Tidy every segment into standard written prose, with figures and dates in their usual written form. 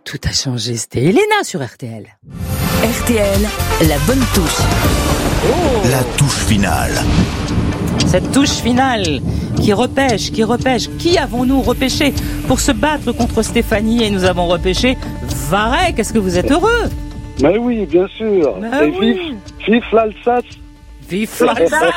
Tout a changé, c'était Elena sur RTL. RTL, la bonne touche. Oh, La touche finale. cette touche finale qui repêche. Qui avons-nous repêché pour se battre contre Stéphanie? Et nous avons repêché Varek. Est-ce que vous êtes heureux? Mais oui, bien sûr. Mais Et oui. vive l'Alsace. Vive l'Alsace.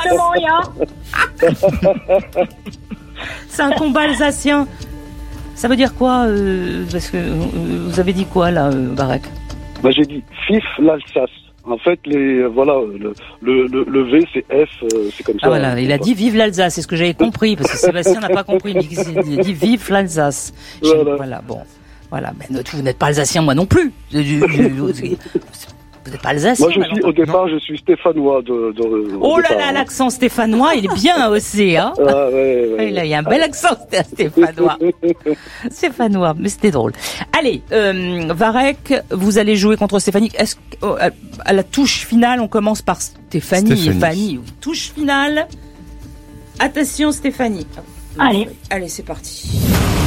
C'est un combat alsacien. Ça veut dire quoi parce que vous avez dit quoi là, Varek? Bah, j'ai dit vive l'Alsace. En fait, le V c'est F, c'est comme ça. Ah voilà, il a dit vive l'Alsace, c'est ce que j'avais compris, parce que Sébastien n'a pas compris. Il a dit vive l'Alsace. Voilà, bon. Voilà, mais vous n'êtes pas alsacien, moi non plus. Vous n'êtes pas alsacien. Moi, au départ, je suis stéphanois. Oh là là, l'accent stéphanois, il est bien aussi, hein. Ah, ouais. Là, il y a un bel accent stéphanois. Stéphanois, mais c'était drôle. Allez, Varek, vous allez jouer contre Stéphanie. Est-ce à la touche finale, on commence par Stéphanie et Fanny. Touche finale. Attention, Stéphanie. Allez, c'est parti.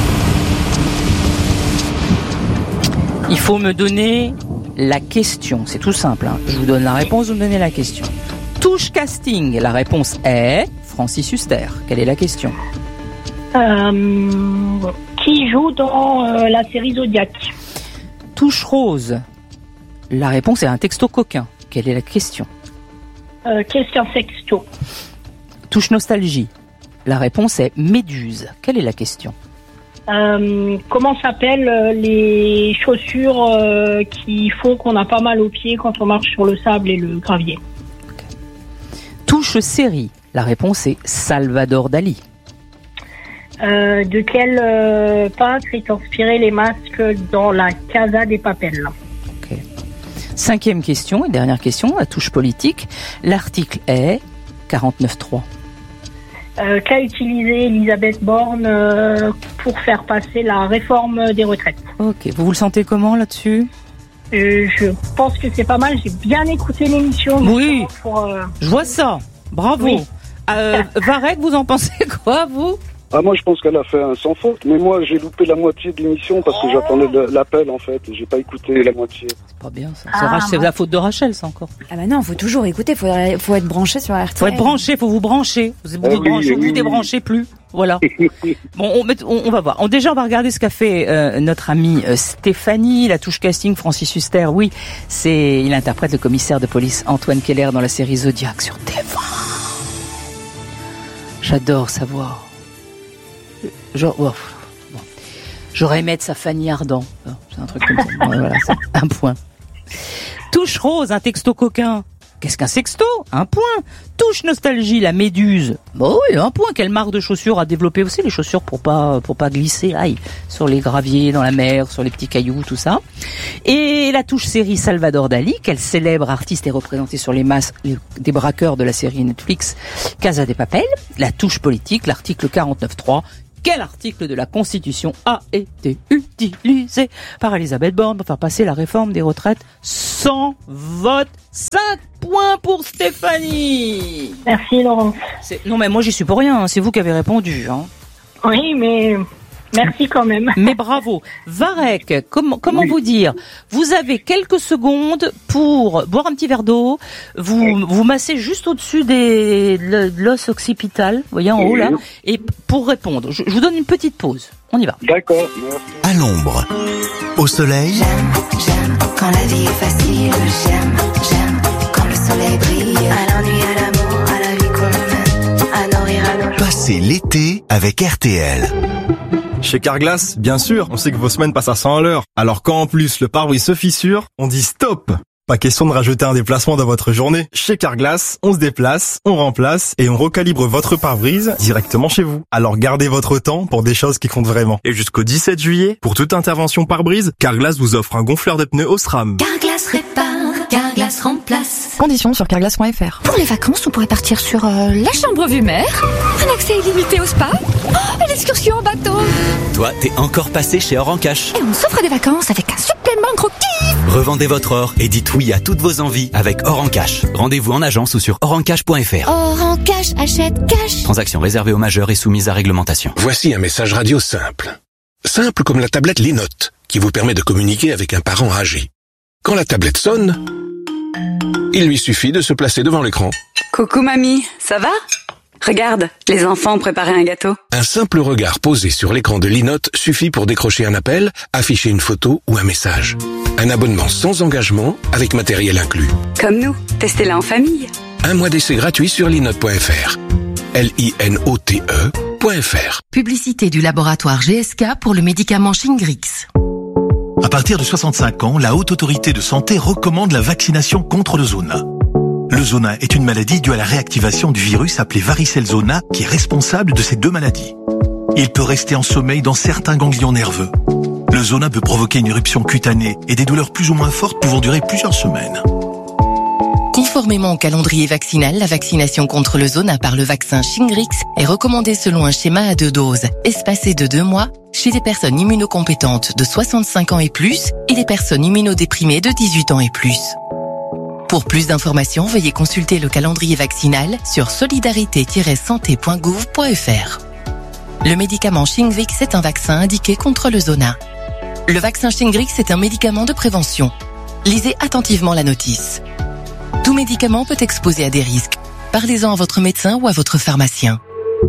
Il faut me donner la question. C'est tout simple, hein. Je vous donne la réponse, vous me donnez la question. Touche casting. La réponse est Francis Huster. Quelle est la question? Qui joue dans la série Zodiac? Touche rose. La réponse est un texto coquin. Quelle est la question? Qu'est-ce qu'un sexto? Touche nostalgie. La réponse est Méduse. Quelle est la question? Comment s'appellent les chaussures qui font qu'on a pas mal aux pieds quand on marche sur le sable et le gravier? Okay. Touche série. La réponse est Salvador Dali. De quel peintre est inspiré les masques dans la Casa des Papel? Okay. 5e question et dernière question, la touche politique. L'article est 49.3. Qu'a utilisé Elisabeth Borne pour faire passer la réforme des retraites? Ok, vous le sentez comment là-dessus? Je pense que c'est pas mal, j'ai bien écouté l'émission. Oui, je vois ça, bravo. Oui. Varek, vous en pensez quoi, vous? Ah, moi je pense qu'elle a fait un sans faute, mais moi j'ai loupé la moitié de l'émission parce que j'attendais l'appel en fait, j'ai pas écouté la moitié. C'est pas bien ça, c'est la faute de Rachel ça encore. Ah bah non, faut toujours écouter, faut être branché sur RTL. Faut être branché, faut vous brancher. Vous débranchez plus. Voilà. Bon, on va voir. Déjà, on va regarder ce qu'a fait notre amie Stéphanie. La touche casting, Francis Huster, oui, il interprète le commissaire de police Antoine Keller dans la série Zodiac sur TF1. J'adore sa voix. J'aurais aimé être sa Fanny Ardant. C'est un truc comme ça. Voilà, c'est un point. Touche rose, un texto coquin. Qu'est-ce qu'un sexto? Un point. Touche nostalgie, la méduse. Bon oui, un point. Quelle marque de chaussures a développé aussi les chaussures pour pas glisser, sur les graviers, dans la mer, sur les petits cailloux, tout ça. Et la touche série Salvador Dali, quel célèbre artiste est représenté sur les masques des braqueurs de la série Netflix Casa des Papel. La touche politique, l'article 49.3. Quel article de la Constitution a été utilisé par Elisabeth Borne pour faire passer la réforme des retraites sans vote? 5 points pour Stéphanie. Merci Laurence. Non mais moi j'y suis pour rien, hein. C'est vous qui avez répondu. Hein. Oui mais merci quand même. Mais bravo. Varek, comment vous dire? Vous avez quelques secondes pour boire un petit verre d'eau. Vous massez juste au-dessus de l'os occipital, vous voyez en haut là, et pour répondre. Je vous donne une petite pause. On y va. D'accord. À l'ombre, au soleil. J'aime quand la vie est facile. J'aime quand le soleil brille. À l'ennui, à l'amour, à la vie qu'on mène, à nos rires, à nos jours. Passez l'été avec RTL. Chez Carglass, bien sûr, on sait que vos semaines passent à 100 à l'heure. Alors quand en plus le pare-brise se fissure, on dit stop. Pas question de rajouter un déplacement dans votre journée. Chez Carglass, on se déplace, on remplace et on recalibre votre pare-brise directement chez vous. Alors gardez votre temps pour des choses qui comptent vraiment. Et jusqu'au 17 juillet, pour toute intervention pare-brise, Carglass vous offre un gonfleur de pneus Osram. Carglass répare, Carglass remplace. Conditions sur carglass.fr. Pour les vacances, on pourrait partir sur la chambre vue mer, un accès illimité au spa, l'excursion en bateau. Toi, t'es encore passé chez Or en Cash. Et on s'offre des vacances avec un supplément gros kiff. Revendez votre or et dites oui à toutes vos envies avec Or en Cash. Rendez-vous en agence ou sur orencash.fr. Or en Cash, achète cash. Transaction réservée aux majeurs et soumise à réglementation. Voici un message radio simple. Simple comme la tablette Les Notes. qui vous permet de communiquer avec un parent âgé. Quand la tablette sonne, il lui suffit de se placer devant l'écran. Coucou mamie, ça va ? Regarde, les enfants ont préparé un gâteau. Un simple regard posé sur l'écran de Linote suffit pour décrocher un appel, afficher une photo ou un message. Un abonnement sans engagement avec matériel inclus. Comme nous, testez-la en famille. 1 mois d'essai gratuit sur linote.fr. LINOTE.fr. Publicité du laboratoire GSK pour le médicament Shingrix. À partir de 65 ans, la Haute Autorité de Santé recommande la vaccination contre le zona. Le zona est une maladie due à la réactivation du virus appelé varicelle zona qui est responsable de ces deux maladies. Il peut rester en sommeil dans certains ganglions nerveux. Le zona peut provoquer une éruption cutanée et des douleurs plus ou moins fortes pouvant durer plusieurs semaines. Conformément au calendrier vaccinal, la vaccination contre le zona par le vaccin Shingrix est recommandée selon un schéma à 2 doses, espacé de 2 mois, chez les personnes immunocompétentes de 65 ans et plus et les personnes immunodéprimées de 18 ans et plus. Pour plus d'informations, veuillez consulter le calendrier vaccinal sur solidarité-santé.gouv.fr. Le médicament Shingrix est un vaccin indiqué contre le zona. Le vaccin Shingrix est un médicament de prévention. Lisez attentivement la notice. Tout médicament peut exposer à des risques. Parlez-en à votre médecin ou à votre pharmacien.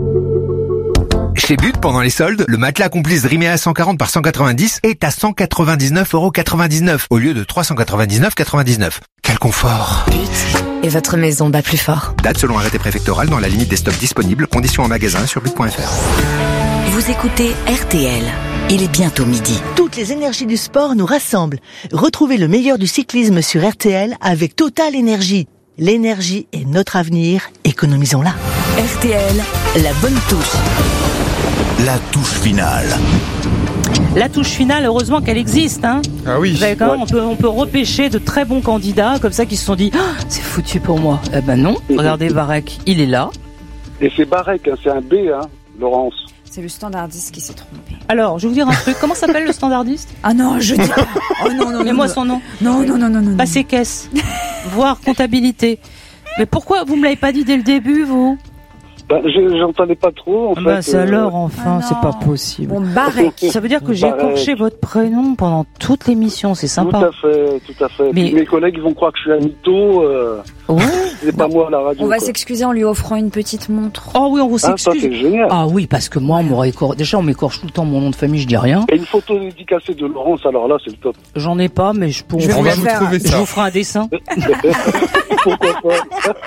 Chez But, pendant les soldes, le matelas Complice Dreamea 140 par 190 est à 199,99€ au lieu de 399,99€. Quel confort! But. Et votre maison bat plus fort. Date selon arrêté préfectoral dans la limite des stocks disponibles. Conditions en magasin sur but.fr. Vous écoutez RTL. Il est bientôt midi. Toutes les énergies du sport nous rassemblent. Retrouvez le meilleur du cyclisme sur RTL avec Total Énergie. L'énergie est notre avenir. Économisons-la. RTL, la bonne touche. La touche finale. La touche finale, heureusement qu'elle existe, hein. Ah oui. On peut repêcher de très bons candidats comme ça qui se sont dit c'est foutu pour moi. Eh ben non. Regardez Varek, il est là. Et c'est Barek, hein, c'est un B, hein, Laurence. C'est le standardiste qui s'est trompé. Alors, je vais vous dire un truc. Comment s'appelle le standardiste? Ah non, je dis pas. Oh non, non, Mets-moi son nom. Non. Passer caisse. Voire comptabilité. Mais pourquoi vous me l'avez pas dit dès le début, vous? J'entendais pas trop, en fait. Bah, c'est alors, enfin, c'est pas possible. Bon, Barek. Ça veut dire que j'ai écorché votre prénom pendant toute l'émission, c'est sympa. Tout à fait. Mais... mes collègues, ils vont croire que je suis un mytho. Ouais. C'est pas moi à la radio. On va s'excuser en lui offrant une petite montre. Oh oui, on vous s'excuse. Ça, c'est génial. Ah oui, parce que moi, on m'aurait déjà, on m'écorche tout le temps mon nom de famille, je dis rien. Et une photo dédicacée de Laurence, alors là, c'est le top. J'en ai pas, mais je pourrais. On va vous trouver ça. Je vous ferai un dessin. Pourquoi pas?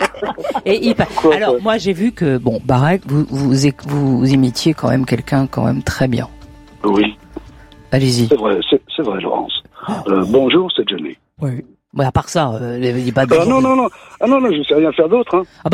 Alors, moi, j'ai vu que, bon, Barek, vous imitiez quand même quelqu'un quand même très bien. Oui. Allez-y. C'est vrai, Laurence. Bonjour, c'est Johnny. Oui. Bah, à part ça, il n'y a pas de... non, je sais rien faire d'autre, hein. Ah bah...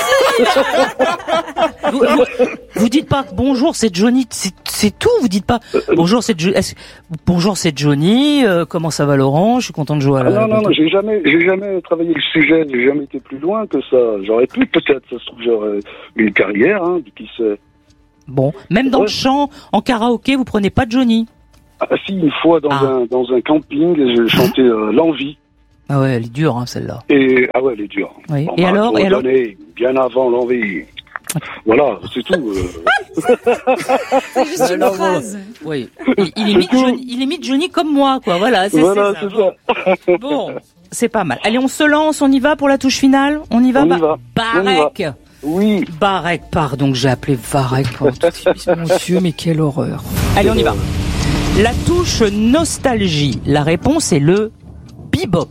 vous dites pas bonjour, c'est Johnny, c'est tout. Vous dites pas bonjour, c'est Johnny. Comment ça va, Laurent? Je suis content de jouer à la... Non, j'ai jamais travaillé le sujet. J'ai jamais été plus loin que ça. J'aurais pu, peut-être, ça se trouve, j'aurais eu une carrière, hein, qui sait. Bon, même dans le chant, en karaoké, vous prenez pas Johnny? Ah si, une fois dans un camping, je chantais l'envie. Ah ouais, elle est dure, hein, celle-là. Et elle est dure. Oui. Et alors bien avant l'envie. Voilà, c'est tout. C'est juste une phrase. Oui. Il imite Johnny comme moi, quoi. Voilà, c'est ça. Bon, c'est pas mal. Allez, on se lance, on y va pour la touche finale. On y va. Barek. Oui. Barek, pardon, que j'ai appelé Varek pendant toute l'émission. Mon Dieu, mais quelle horreur. Allez, on y va. La touche nostalgie. La réponse est le bebop.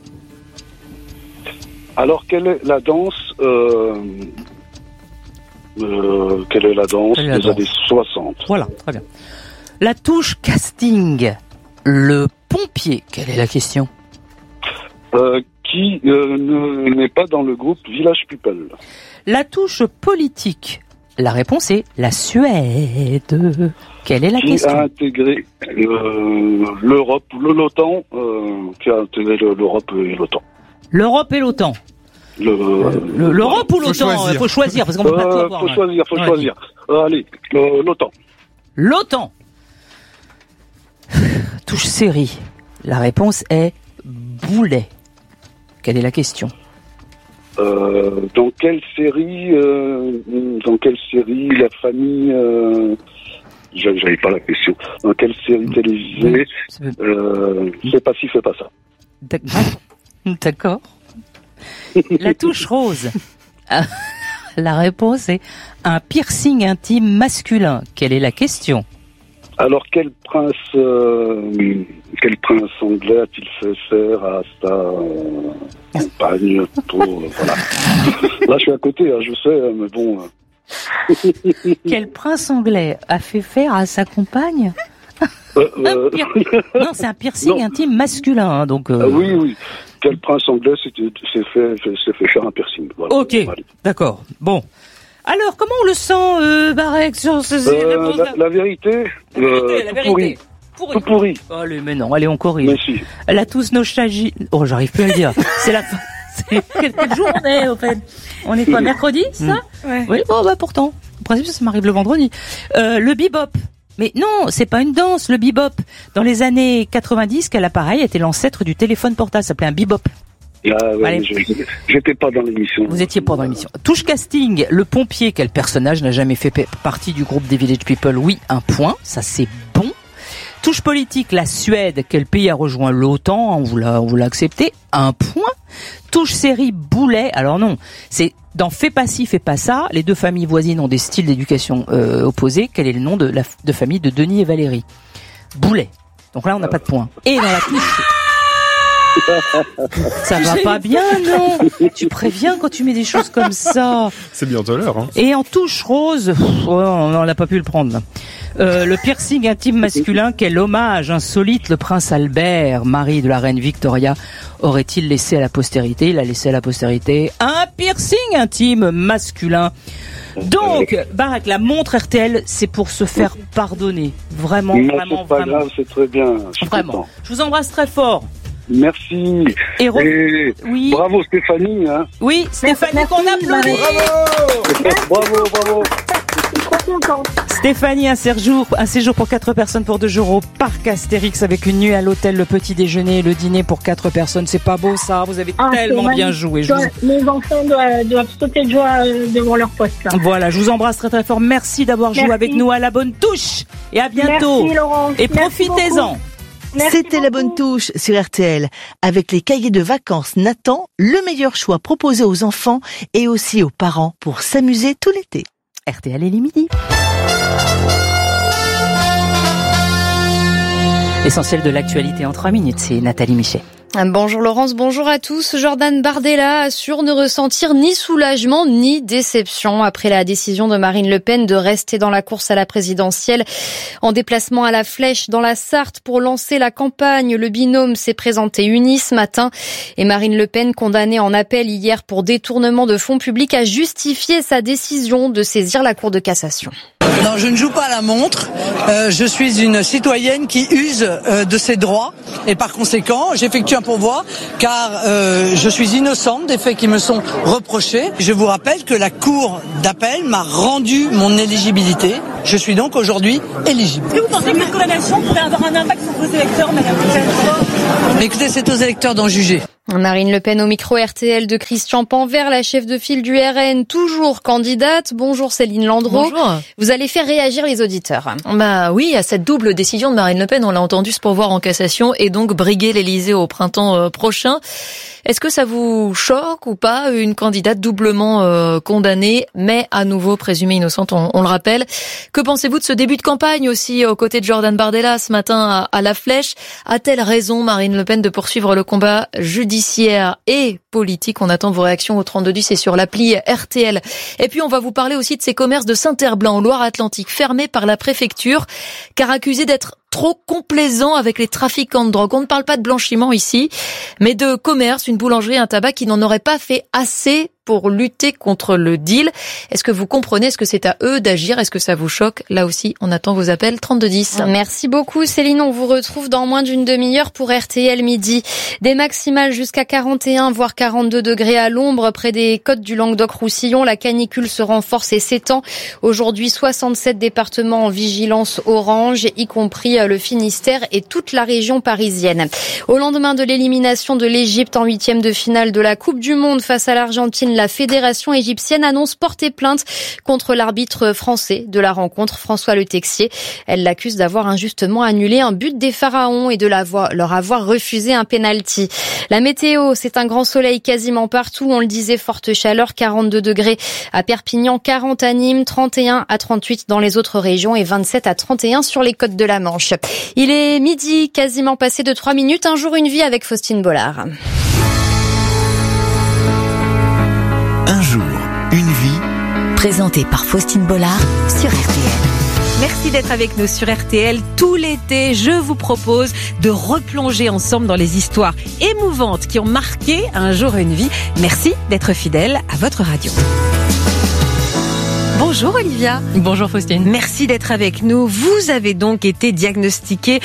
Alors, quelle est la danse des années 60? Voilà, très bien. La touche casting. Le pompier. Quelle est la question? Qui n'est pas dans le groupe Village People. La touche politique. La réponse est la Suède. Quelle est la question? Qui a intégré l'Europe, l'OTAN, qui a intégré l'Europe et l'OTAN. L'Europe et l'OTAN. L'Europe ou l'OTAN? Il faut choisir, parce qu'on peut pas tout avoir. Faut choisir. Allez, l'OTAN. L'OTAN. Touche série. La réponse est Boulet. Quelle est la question? Dans quelle série la famille j'avais pas la question. Dans quelle série télévisée c'est pas ci, fais pas ça. D'accord. La touche rose. La réponse est un piercing intime masculin. Quelle est la question? Alors, quel prince anglais a-t-il fait faire à sa compagne voilà. Là, je suis à côté, je sais, mais bon. Quel prince anglais a fait faire à sa compagne Non, c'est un piercing intime masculin, donc. Oui. Quel prince anglais s'est fait faire un piercing. Voilà. Ok, d'accord. Bon. Alors, comment on le sent, Barek, sur ces réponses-là ? La vérité, la vérité. Tout pourri. Allez, mais non, allez, on corrige. Mais si. La touche nostalgie. Oh, j'arrive plus à le dire. C'est la fin. Quel jour on est, au fait? On est quoi, mercredi, ça? Ouais. Oui, bon, bah, pourtant. En principe, ça m'arrive le vendredi. Le bebop. Mais non, c'est pas une danse, le bebop. Dans les années 90, quel appareil était l'ancêtre du téléphone portable? Ça s'appelait un bebop. Ah ouais, j'étais pas dans l'émission. Vous étiez pas dans l'émission. Touche casting, le pompier, quel personnage n'a jamais fait partie du groupe des Village People? Oui, un point, ça c'est bon. Touche politique, la Suède, quel pays a rejoint l'OTAN? On vous l'a accepté, un point. Touche série, Boulet, alors non, c'est dans Fais pas ci, fais pas ça, les deux familles voisines ont des styles d'éducation opposés. Quel est le nom de famille de Denis et Valérie? Boulet. Donc là, on n'a pas de point. Et dans la touche... Ça va pas bien, non? Tu préviens quand tu mets des choses comme ça. C'est bientôt l'heure, hein. Et en touche rose, on n'a pas pu le prendre, là. Le piercing intime masculin, quel hommage insolite le prince Albert, mari de la reine Victoria, aurait-il laissé à la postérité? Il a laissé à la postérité un piercing intime masculin. Donc, Barak, la montre RTL, c'est pour se faire pardonner. Vraiment, non, vraiment, c'est pas vraiment. grave, c'est très bien. Vraiment. Je vous embrasse très fort. Merci. Et oui. Bravo Stéphanie. Hein. Oui, Stéphanie qu'on applaudit. Bravo. Je suis trop contente. Stéphanie, un séjour pour 4 personnes pour 2 jours au parc Astérix avec une nuit à l'hôtel, le petit déjeuner et le dîner pour 4 personnes. C'est pas beau ça? Vous avez tellement bien joué. Les enfants doivent sauter de joie devant leur poste. Là. Voilà, je vous embrasse très très fort. Merci d'avoir joué avec nous à la bonne touche. Et à bientôt. Merci Laurent. Et profitez-en. C'était la bonne touche sur RTL. Avec les cahiers de vacances Nathan, le meilleur choix proposé aux enfants et aussi aux parents pour s'amuser tout l'été. RTL et les midis. L'essentiel de l'actualité en 3 minutes, c'est Nathalie Michet. Bonjour Laurence, bonjour à tous. Jordan Bardella assure ne ressentir ni soulagement ni déception après la décision de Marine Le Pen de rester dans la course à la présidentielle. En déplacement à la Flèche dans la Sarthe pour lancer la campagne, le binôme s'est présenté uni ce matin et Marine Le Pen, condamnée en appel hier pour détournement de fonds publics, a justifié sa décision de saisir la Cour de cassation. Non, je ne joue pas à la montre. Je suis une citoyenne qui use de ses droits et par conséquent, j'effectue un pourvoi car je suis innocente des faits qui me sont reprochés. Je vous rappelle que la Cour d'appel m'a rendu mon éligibilité. Je suis donc aujourd'hui éligible. Est-ce que vous pensez que cette condamnation pourrait avoir un impact sur vos électeurs, madame? Écoutez, c'est aux électeurs d'en juger. Marine Le Pen au micro RTL de Christian Panvert, la chef de file du RN, toujours candidate. Bonjour Céline Landreau. Bonjour. Vous allez faire réagir les auditeurs. Bah oui, à cette double décision de Marine Le Pen, on l'a entendu, se pourvoir en cassation et donc briguer l'Elysée au printemps prochain. Est-ce que ça vous choque ou pas, une candidate doublement condamnée, mais à nouveau présumée innocente, on le rappelle? Que pensez-vous de ce début de campagne aussi aux côtés de Jordan Bardella ce matin à la Flèche? A-t-elle raison, Marine Le Pen, de poursuivre le combat judiciaire et politique? On attend vos réactions au 3210 et sur l'appli RTL. Et puis on va vous parler aussi de ces commerces de Saint-Herblain en Loire-Atlantique fermés par la préfecture car accusés d'être trop complaisant avec les trafiquants de drogue. On ne parle pas de blanchiment ici, mais de commerce, une boulangerie, un tabac qui n'en aurait pas fait assez pour lutter contre le deal. Est-ce que vous comprenez? Est-ce que c'est à eux d'agir? Est-ce que ça vous choque? Là aussi, on attend vos appels 3210. Merci beaucoup Céline. On vous retrouve dans moins d'une demi-heure pour RTL Midi. Des maximales jusqu'à 41 voire 42 degrés à l'ombre près des côtes du Languedoc-Roussillon. La canicule se renforce et s'étend. Aujourd'hui, 67 départements en vigilance orange, y compris le Finistère et toute la région parisienne. Au lendemain de l'élimination de l'Égypte en 8e de finale de la Coupe du Monde face à l'Argentine, la fédération égyptienne annonce porter plainte contre l'arbitre français de la rencontre, François Le Texier. Elle l'accuse d'avoir injustement annulé un but des Pharaons et de leur avoir refusé un penalty. La météo, c'est un grand soleil quasiment partout. On le disait, forte chaleur, 42 degrés à Perpignan, 40 à Nîmes, 31 à 38 dans les autres régions et 27 à 31 sur les côtes de la Manche. Il est midi, quasiment passé de 3 minutes. Un jour, une vie avec Faustine Bollard. Un jour, une vie. Présenté par Faustine Bollard sur RTL. Merci d'être avec nous sur RTL. Tout l'été, je vous propose de replonger ensemble dans les histoires émouvantes qui ont marqué un jour une vie. Merci d'être fidèle à votre radio. Bonjour Olivia. Bonjour Faustine. Merci d'être avec nous. Vous avez donc été diagnostiquée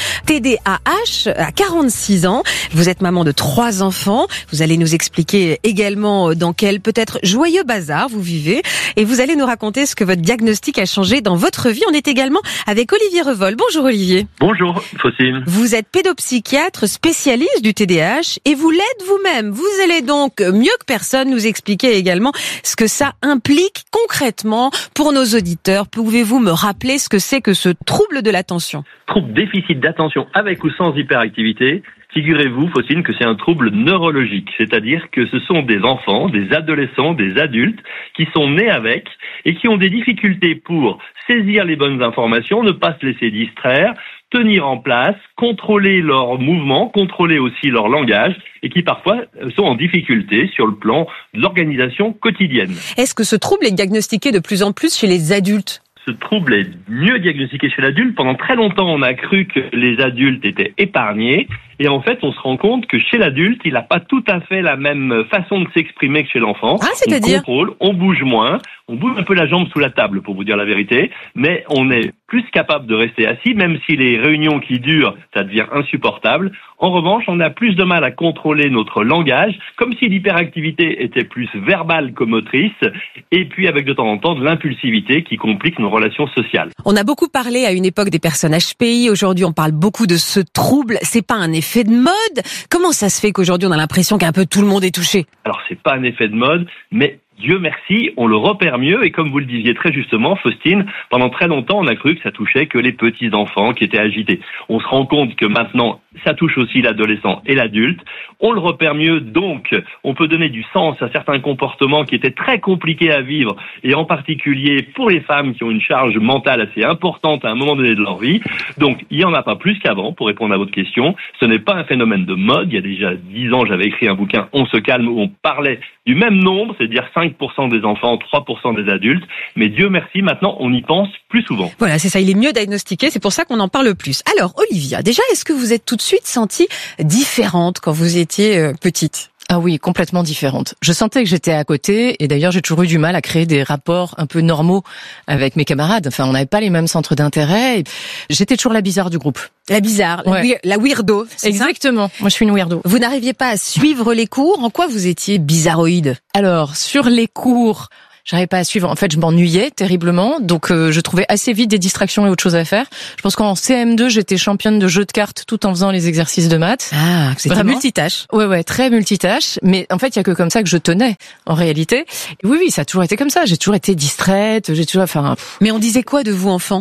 TDAH à 46 ans. Vous êtes maman de 3 enfants. Vous allez nous expliquer également dans quel peut-être joyeux bazar vous vivez. Et vous allez nous raconter ce que votre diagnostic a changé dans votre vie. On est également avec Olivier Revol. Bonjour Olivier. Bonjour Faustine. Vous êtes pédopsychiatre spécialiste du TDAH et vous l'êtes vous-même. Vous allez donc mieux que personne nous expliquer également ce que ça implique concrètement pour nos auditeurs. Pouvez-vous me rappeler ce que c'est que ce trouble de l'attention ? Trouble déficit d'attention avec ou sans hyperactivité. Figurez-vous, Faustine, que c'est un trouble neurologique, c'est-à-dire que ce sont des enfants, des adolescents, des adultes qui sont nés avec et qui ont des difficultés pour saisir les bonnes informations, ne pas se laisser distraire, tenir en place, contrôler leurs mouvements, contrôler aussi leur langage et qui parfois sont en difficulté sur le plan de l'organisation quotidienne. Est-ce que ce trouble est diagnostiqué de plus en plus chez les adultes ? Ce trouble est mieux diagnostiqué chez l'adulte. Pendant très longtemps, on a cru que les adultes étaient épargnés. Et en fait, on se rend compte que chez l'adulte, il n'a pas tout à fait la même façon de s'exprimer que chez l'enfant. Ah, c'est-à-dire ? On contrôle, on bouge moins, on bouge un peu la jambe sous la table, pour vous dire la vérité. Mais on est plus capable de rester assis, même si les réunions qui durent, ça devient insupportable. En revanche, on a plus de mal à contrôler notre langage, comme si l'hyperactivité était plus verbale que motrice, et puis avec de temps en temps de l'impulsivité qui complique nos relations sociales. On a beaucoup parlé à une époque des personnes HPI, aujourd'hui on parle beaucoup de ce trouble, c'est pas un effet de mode ? Comment ça se fait qu'aujourd'hui on a l'impression qu'un peu tout le monde est touché ? Alors c'est pas un effet de mode, mais Dieu merci, on le repère mieux et comme vous le disiez très justement, Faustine, pendant très longtemps on a cru que ça touchait que les petits enfants qui étaient agités. On se rend compte que maintenant ça touche aussi l'adolescent et l'adulte. On le repère mieux, donc on peut donner du sens à certains comportements qui étaient très compliqués à vivre et en particulier pour les femmes qui ont une charge mentale assez importante à un moment donné de leur vie. Donc il n'y en a pas plus qu'avant pour répondre à votre question. Ce n'est pas un phénomène de mode. Il y a déjà 10 ans j'avais écrit un bouquin On se calme où on parlait du même nombre, c'est-à-dire 5% des enfants, 3% des adultes. Mais Dieu merci, maintenant on y pense plus souvent. Voilà, c'est ça, il est mieux diagnostiqué, c'est pour ça qu'on en parle plus. Alors Olivia, déjà est-ce que vous êtes tout de suite sentie différente quand vous étiez petite ? Ah oui, complètement différente. Je sentais que j'étais à côté et d'ailleurs j'ai toujours eu du mal à créer des rapports un peu normaux avec mes camarades. Enfin, on n'avait pas les mêmes centres d'intérêt. J'étais toujours la bizarre du groupe. La bizarre, ouais. La weirdo. Exactement. Moi, je suis une weirdo. Vous n'arriviez pas à suivre les cours. En quoi vous étiez bizarroïde ? Alors, sur les cours, j'arrivais pas à suivre. En fait, je m'ennuyais terriblement. Donc, je trouvais assez vite des distractions et autre chose à faire. Je pense qu'en CM2, j'étais championne de jeux de cartes tout en faisant les exercices de maths. Ah, c'était multitâche. Ouais, très multitâche. Mais en fait, il y a que comme ça que je tenais, en réalité. Et oui, ça a toujours été comme ça. J'ai toujours été distraite. Mais on disait quoi de vous, enfant ?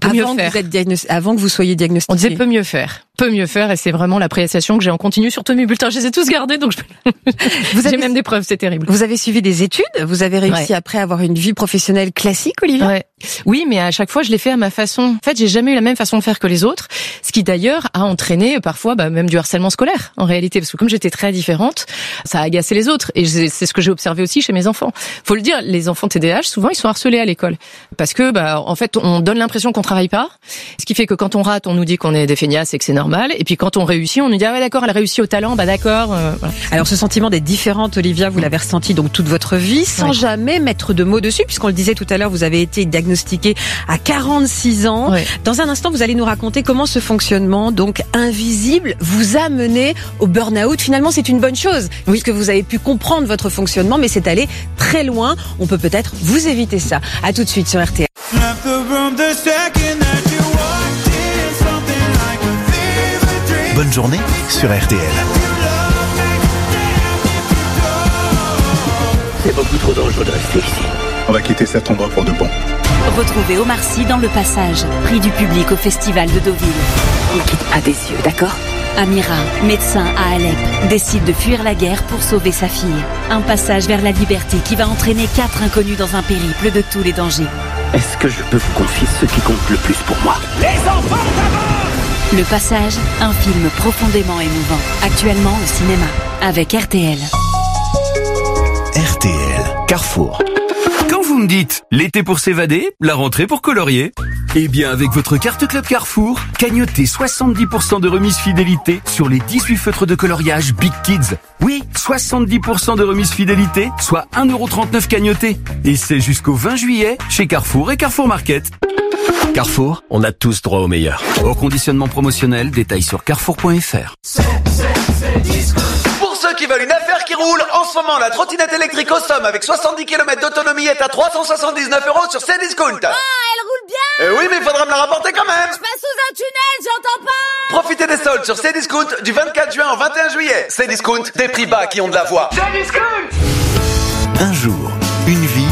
Avant que vous soyez diagnostiqué. On disait peut mieux faire, et c'est vraiment l'appréciation que j'ai en continu sur tous mes bulletins. Je les ai tous gardés, donc j'ai même des preuves, c'est terrible. Vous avez suivi des études, vous avez réussi après à avoir une vie professionnelle classique, Olivia ? Ouais. Oui, mais à chaque fois, je l'ai fait à ma façon. En fait, j'ai jamais eu la même façon de faire que les autres, ce qui d'ailleurs a entraîné parfois même du harcèlement scolaire, en réalité, parce que comme j'étais très différente, ça a agacé les autres, et c'est ce que j'ai observé aussi chez mes enfants. Faut le dire, les enfants TDAH, souvent, ils sont harcelés à l'école, parce que en fait, on donne l'impression qu'on travaille pas, ce qui fait que quand on rate, on nous dit qu'on est des feignasses et que c'est normal, et puis quand on réussit, on nous dit ah ouais d'accord, elle a réussi au talent, d'accord. Voilà. Alors ce sentiment d'être différente, Olivia, vous l'avez ressenti donc toute votre vie, sans jamais mettre de mots dessus, puisqu'on le disait tout à l'heure, vous avez été diagnostiquée à 46 ans. Ouais. Dans un instant, vous allez nous raconter comment ce fonctionnement, donc invisible, vous a mené au burn-out. Finalement, c'est une bonne chose, puisque vous avez pu comprendre votre fonctionnement, mais c'est allé très loin. On peut peut-être vous éviter ça. À tout de suite sur RTL. Bonne journée sur RTL. C'est beaucoup trop dangereux de rester ici. On va quitter cet endroit pour de bon. Retrouvez Omar Sy dans Le Passage, prix du public au Festival de Deauville. On quitte pas des yeux, d'accord? Amira, médecin à Alep, décide de fuir la guerre pour sauver sa fille. Un passage vers la liberté qui va entraîner 4 inconnus dans un périple de tous les dangers. Est-ce que je peux vous confier ce qui compte le plus pour moi? Les enfants d'abord! Le Passage, un film profondément émouvant. Actuellement au cinéma, avec RTL. RTL. Carrefour. Quand vous me dites l'été pour s'évader, la rentrée pour colorier, eh bien avec votre carte Club Carrefour, cagnotez 70% de remise fidélité sur les 18 feutres de coloriage Big Kids. Oui, 70% de remise fidélité, soit 1,39€ cagnoté. Et c'est jusqu'au 20 juillet chez Carrefour et Carrefour Market. Carrefour, on a tous droit au meilleur. Au conditionnement promotionnel, détails sur carrefour.fr. Pour ceux qui veulent une affaire qui roule, en ce moment, la trottinette électrique au Somme avec 70 km d'autonomie est à 379€ sur Cdiscount. Ah, elle roule bien! Oui, mais il faudra me la rapporter quand même. Je passe sous un tunnel, j'entends pas! Profitez des soldes sur Cdiscount du 24 juin au 21 juillet. Cdiscount, des prix bas qui ont de la voix. Cdiscount! Un jour, une vie.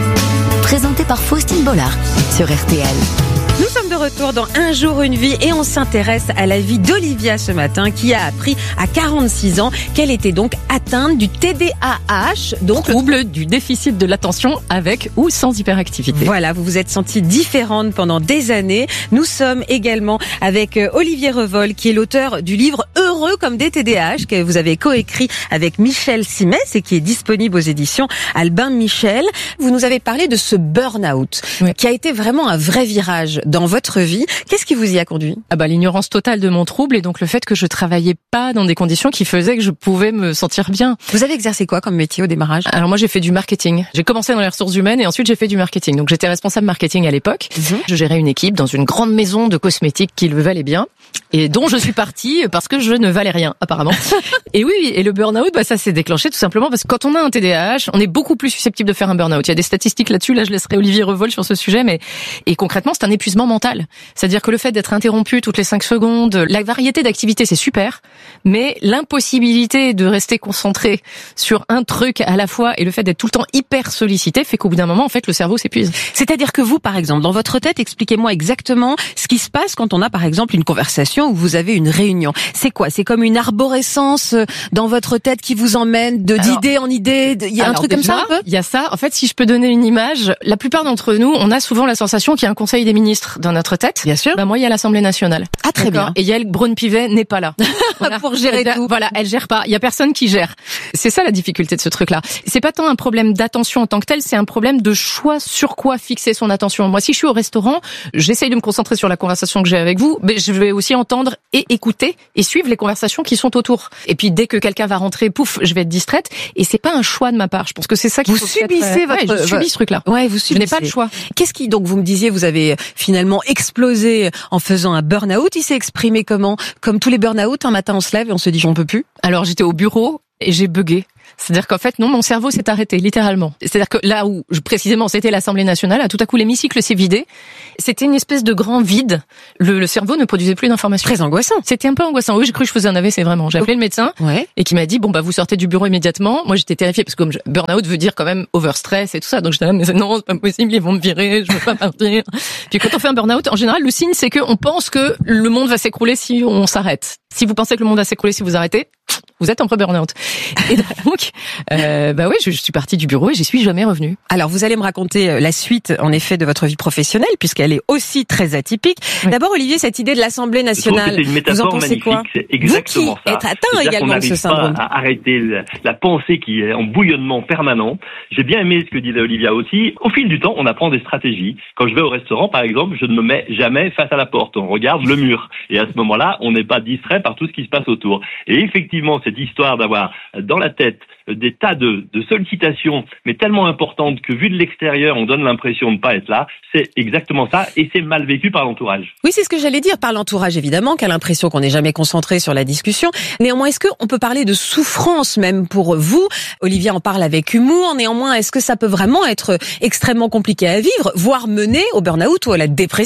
Présenté par Faustine Bollard sur RTL. Nous sommes de retour dans Un jour, une vie et on s'intéresse à la vie d'Olivia ce matin qui a appris à 46 ans qu'elle était donc atteinte du TDAH, donc trouble du déficit de l'attention avec ou sans hyperactivité. Voilà, vous vous êtes sentie différente pendant des années. Nous sommes également avec Olivier Revol qui est l'auteur du livre Heureux comme des TDAH que vous avez coécrit avec Michel Simès et qui est disponible aux éditions Albin Michel. Vous nous avez parlé de ce burn-out qui a été vraiment un vrai virage dans votre vie. Qu'est-ce qui vous y a conduit? L'ignorance totale de mon trouble et donc le fait que je travaillais pas dans des conditions qui faisaient que je pouvais me sentir bien. Vous avez exercé quoi comme métier au démarrage? Alors moi j'ai fait du marketing. J'ai commencé dans les ressources humaines et ensuite j'ai fait du marketing. Donc j'étais responsable marketing à l'époque. Je gérais une équipe dans une grande maison de cosmétiques qui le valait bien et dont je suis partie parce que je ne valais rien apparemment. Et oui, et le burn-out, ça s'est déclenché tout simplement parce que quand on a un TDAH, on est beaucoup plus susceptible de faire un burn-out. Il y a des statistiques là-dessus. Là, je laisserai Olivier Revol sur ce sujet, et concrètement, c'est un épuisement mental. C'est-à-dire que le fait d'être interrompu toutes les 5 secondes, la variété d'activités, c'est super, mais l'impossibilité de rester concentré sur un truc à la fois et le fait d'être tout le temps hyper sollicité fait qu'au bout d'un moment, en fait, le cerveau s'épuise. C'est-à-dire que vous, par exemple, dans votre tête, expliquez-moi exactement ce qui se passe quand on a, par exemple, une conversation où vous avez une réunion. C'est quoi? C'est comme une arborescence dans votre tête qui vous emmène d'idée en idée. Il y a un truc comme ça un peu? Il y a ça. En fait, si je peux donner une image, la plupart d'entre nous, on a souvent la sensation qu'il y a un conseil des ministres dans notre tête. Bien sûr. Moi, il y a l'Assemblée nationale. Ah, très bien. Et Yael Braun-Pivet n'est pas là. Voilà. Pour gérer tout. Voilà, elle gère pas. Il y a personne qui gère. C'est ça la difficulté de ce truc-là. C'est pas tant un problème d'attention en tant que tel, c'est un problème de choix sur quoi fixer son attention. Moi, si je suis au restaurant, j'essaye de me concentrer sur la conversation que j'ai avec vous, mais je vais aussi entendre et écouter et suivre les conversations qui sont autour. Et puis dès que quelqu'un va rentrer, pouf, je vais être distraite. Et c'est pas un choix de ma part. Je pense que c'est ça qu'il faut. Vous subissez je subis ce truc-là. Ouais, vous subissez. Je n'ai pas le choix. Qu'est-ce qui, donc, vous me disiez, vous avez finalement explosé en faisant un burn-out. Il s'est exprimé comment? Comme tous les burn-out, un matin on se lève et on se dit j'en peux plus. Alors j'étais au bureau et j'ai bugué. C'est-à-dire qu'en fait, non, mon cerveau s'est arrêté, littéralement. C'est-à-dire que là où, précisément, c'était l'Assemblée nationale, tout à coup, l'hémicycle s'est vidé. C'était une espèce de grand vide. Le cerveau ne produisait plus d'informations. Très angoissant. C'était un peu angoissant. Oui, j'ai cru que je faisais un AVC, vraiment. J'ai appelé le médecin et qui m'a dit, vous sortez du bureau immédiatement. Moi, j'étais terrifiée parce que comme burn-out veut dire quand même overstress et tout ça. Donc, j'étais là, mais non, c'est pas possible, ils vont me virer, je veux pas partir. Puis quand on fait un burn-out, en général, le signe, c'est qu'on pense que le monde va s'écrouler si on s'arrête. Si vous pensez que le monde va s'écrouler si vous arrêtez, vous êtes en pré-burn-out. Et donc, je suis partie du bureau et j'y suis jamais revenue. Alors, vous allez me raconter la suite, en effet, de votre vie professionnelle, puisqu'elle est aussi très atypique. Oui. D'abord, Olivier, cette idée de l'Assemblée nationale, c'est une métaphore vous en pensez magnifique. quoi? C'est exactement vous qui ça. êtes atteint également de ce syndrome. Pas à arrêter la pensée qui est en bouillonnement permanent. J'ai bien aimé ce que disait Olivia aussi. Au fil du temps, on apprend des stratégies. Quand je vais au restaurant, par exemple, je ne me mets jamais face à la porte. On regarde le mur. Et à ce moment-là, on n'est pas distrait par tout ce qui se passe autour. Et effectivement, cette histoire d'avoir dans la tête des tas de sollicitations, mais tellement importantes que vu de l'extérieur, on donne l'impression de ne pas être là, c'est exactement ça, et c'est mal vécu par l'entourage. Oui, c'est ce que j'allais dire, par l'entourage évidemment, qui a l'impression qu'on n'est jamais concentré sur la discussion. Néanmoins, est-ce qu'on peut parler de souffrance même pour vous? Olivia en parle avec humour, néanmoins, est-ce que ça peut vraiment être extrêmement compliqué à vivre, voire mener au burn-out ou à la dépression?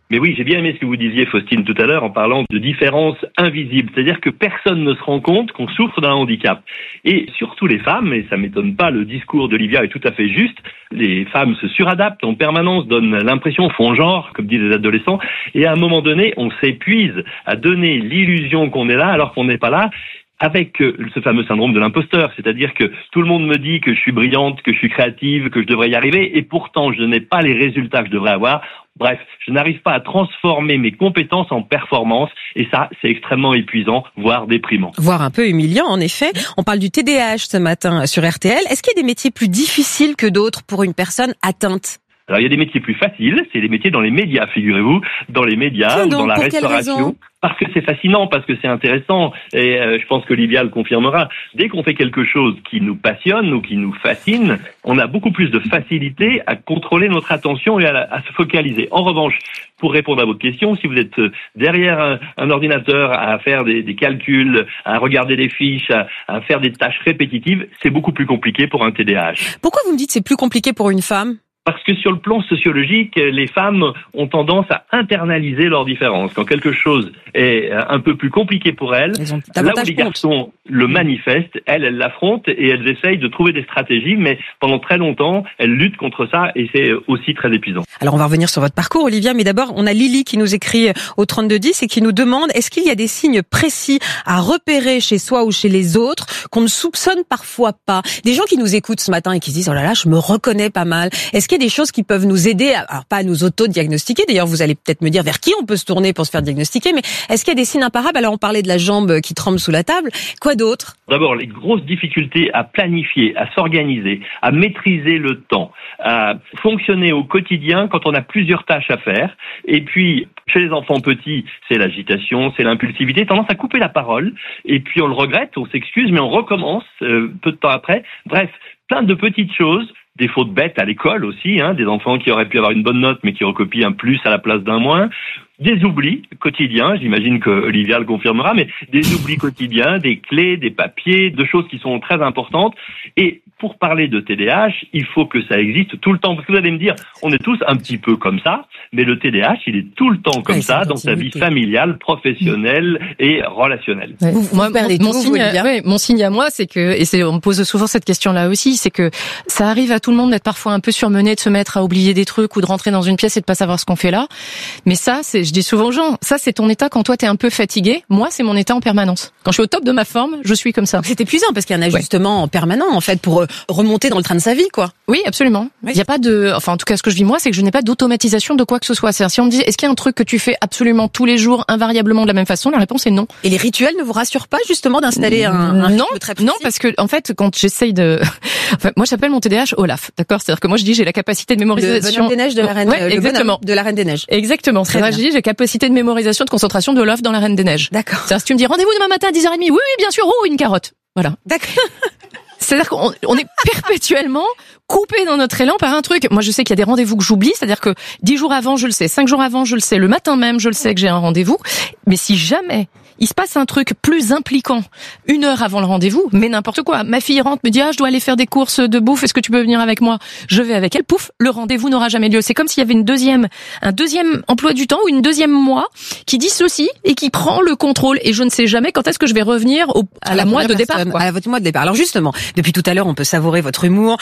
Mais oui, j'ai bien aimé ce que vous disiez, Faustine, tout à l'heure, en parlant de différences invisibles. C'est-à-dire que personne ne se rend compte qu'on souffre d'un handicap. Et surtout les femmes, et ça m'étonne pas, le discours d'Olivia est tout à fait juste, les femmes se suradaptent en permanence, donnent l'impression, font genre, comme disent les adolescents, et à un moment donné, on s'épuise à donner l'illusion qu'on est là alors qu'on n'est pas là, avec ce fameux syndrome de l'imposteur, c'est-à-dire que tout le monde me dit que je suis brillante, que je suis créative, que je devrais y arriver, et pourtant je n'ai pas les résultats que je devrais avoir. Bref, je n'arrive pas à transformer mes compétences en performance, et ça, c'est extrêmement épuisant, voire déprimant. Voire un peu humiliant, en effet. On parle du TDAH ce matin sur RTL. Est-ce qu'il y a des métiers plus difficiles que d'autres pour une personne atteinte ? Alors, il y a des métiers plus faciles, c'est les métiers dans les médias, figurez-vous, dans les médias ou dans la restauration. Parce que c'est fascinant, parce que c'est intéressant, et je pense qu'Olivia le confirmera. Dès qu'on fait quelque chose qui nous passionne ou qui nous fascine, on a beaucoup plus de facilité à contrôler notre attention et à se focaliser. En revanche, pour répondre à votre question, si vous êtes derrière un ordinateur à faire des calculs, à regarder des fiches, à faire des tâches répétitives, c'est beaucoup plus compliqué pour un TDAH. Pourquoi vous me dites que c'est plus compliqué pour une femme ? Parce que sur le plan sociologique, les femmes ont tendance à internaliser leurs différences. Quand quelque chose est un peu plus compliqué pour elles, là où les garçons le manifestent, elles l'affrontent et elles essayent de trouver des stratégies, mais pendant très longtemps, elles luttent contre ça et c'est aussi très épuisant. Alors on va revenir sur votre parcours, Olivia, mais d'abord, on a Lily qui nous écrit au 3210 et qui nous demande, est-ce qu'il y a des signes précis à repérer chez soi ou chez les autres qu'on ne soupçonne parfois pas ? Des gens qui nous écoutent ce matin et qui se disent, oh là là, je me reconnais pas mal. Est-ce qu'il y a des choses qui peuvent nous aider, alors pas à nous auto-diagnostiquer, d'ailleurs vous allez peut-être me dire vers qui on peut se tourner pour se faire diagnostiquer, mais est-ce qu'il y a des signes imparables ? Alors on parlait de la jambe qui tremble sous la table, quoi d'autre ? D'abord, les grosses difficultés à planifier, à s'organiser, à maîtriser le temps, à fonctionner au quotidien quand on a plusieurs tâches à faire. Et puis, chez les enfants petits, c'est l'agitation, c'est l'impulsivité, tendance à couper la parole. Et puis on le regrette, on s'excuse, mais on recommence peu de temps après. Bref, plein de petites choses. Des fautes bêtes à l'école aussi, des enfants qui auraient pu avoir une bonne note mais qui recopient un plus à la place d'un moins. Des oublis quotidiens, j'imagine que Olivia le confirmera, mais des oublis quotidiens, des clés, des papiers, de choses qui sont très importantes. Et pour parler de TDAH, il faut que ça existe tout le temps. Parce que vous allez me dire, on est tous un petit peu comme ça, mais le TDAH, il est tout le temps comme ça dans sa vie familiale, professionnelle et relationnelle. Ouais. Mon signe à moi, c'est que, on me pose souvent cette question-là aussi, c'est que ça arrive à tout le monde d'être parfois un peu surmené, de se mettre à oublier des trucs ou de rentrer dans une pièce et de pas savoir ce qu'on fait là. Mais ça, je dis souvent aux gens, ça c'est ton état quand toi t'es un peu fatigué. Moi, c'est mon état en permanence. Quand je suis au top de ma forme, je suis comme ça. C'est épuisant parce qu'il y a un ajustement en permanent en fait pour remonter dans le train de sa vie, quoi. Oui, absolument. Il y a pas en tout cas, ce que je vis moi, c'est que je n'ai pas d'automatisation de quoi que ce soit. C'est-à-dire, si on me dit, est-ce qu'il y a un truc que tu fais absolument tous les jours, invariablement de la même façon, la réponse est non. Et les rituels ne vous rassurent pas justement d'installer un rythme très précis ? Non, parce que en fait, quand j'essaye moi j'appelle mon TDAH Olaf, d'accord ? C'est-à-dire que moi je dis j'ai la capacité de mémorisation. Le bonhomme des neiges de la reine. Exactement. De la Reine des Neiges. Exactement. C'est-à-dire, je dis j'ai capacité de mémorisation, de concentration de Olaf dans la Reine des Neiges. D'accord. C'est-à-dire, si tu me dis rendez-vous demain matin à 10h30, oui, bien sûr, une carotte. Voilà. D'accord. C'est-à-dire qu'on est perpétuellement coupé dans notre élan par un truc. Moi, je sais qu'il y a des rendez-vous que j'oublie, c'est-à-dire que 10 jours avant, je le sais, 5 jours avant, je le sais, le matin même, je le sais que j'ai un rendez-vous. Mais si jamais il se passe un truc plus impliquant 1 heure avant le rendez-vous, mais n'importe quoi. Ma fille rentre, me dit, je dois aller faire des courses de bouffe, est-ce que tu peux venir avec moi? Je vais avec elle, pouf, le rendez-vous n'aura jamais lieu. C'est comme s'il y avait un deuxième emploi du temps ou une deuxième moi qui dissocie et qui prend le contrôle. Et je ne sais jamais quand est-ce que je vais revenir à la moi de départ, quoi. À votre moi de départ. Alors justement, depuis tout à l'heure, on peut savourer votre humour,